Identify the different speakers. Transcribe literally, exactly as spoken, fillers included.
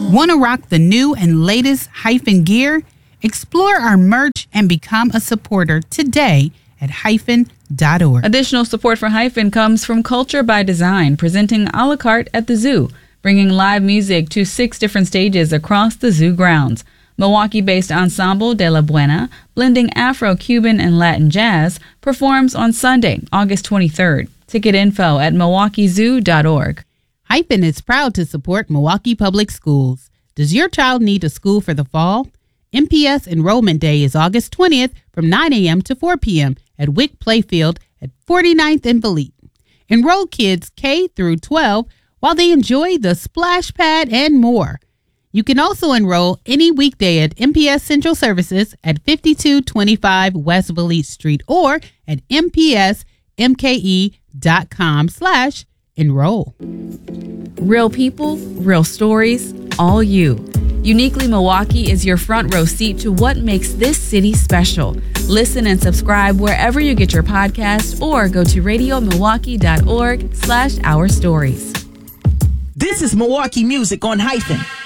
Speaker 1: Want to rock the new and latest Hyphen gear? Explore our merch and become a supporter today at hyphen dot org.
Speaker 2: Additional support for Hyphen comes from Culture by Design, presenting a la carte at the zoo, bringing live music to six different stages across the zoo grounds. Milwaukee-based Ensemble de la Buena, blending Afro-Cuban and Latin jazz, performs on Sunday, August twenty-third. Ticket info at milwaukee zoo dot org.
Speaker 1: Hyphen is proud to support Milwaukee Public Schools. Does your child need a school for the fall? M P S Enrollment Day is August twentieth from nine a.m. to four p.m. at Wick Playfield at forty-ninth and Valete. Enroll kids K through twelve while they enjoy the splash pad and more. You can also enroll any weekday at M P S Central Services at fifty-two twenty-five West Valete Street or at m p s m k e dot com slash enroll.
Speaker 2: Real people, real stories, all you. Uniquely Milwaukee is your front row seat to what makes this city special. Listen and subscribe wherever you get your podcast or go to radio milwaukee dot org slash our stories.
Speaker 3: This is Milwaukee Music on Hyphen.